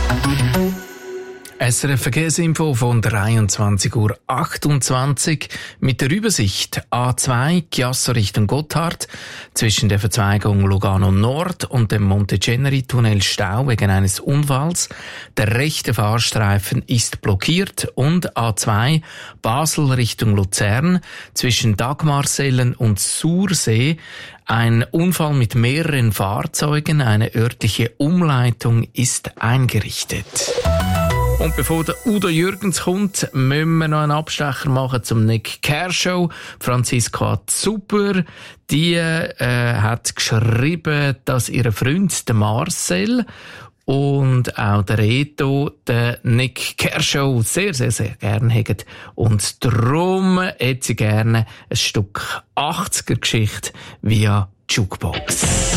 SRF Verkehrsinfo von 23:28 Uhr mit der Übersicht A2 Chiasso Richtung Gotthard zwischen der Verzweigung Lugano Nord und dem Monteceneri-Tunnel Stau wegen eines Unfalls. Der rechte Fahrstreifen ist blockiert und A2 Basel Richtung Luzern zwischen Dagmarsellen und Sursee. Ein Unfall mit mehreren Fahrzeugen, eine örtliche Umleitung ist eingerichtet. Und bevor der Udo Jürgens kommt, müssen wir noch einen Abstecher machen zum Nick Kershaw. Franziska Zuber, die hat geschrieben, dass ihr Freund, der Marcel, und auch der Reto, der Nick Kershaw sehr, sehr, sehr gerne haben. Und darum hätte sie gerne ein Stück 80er-Geschichte via Jukebox.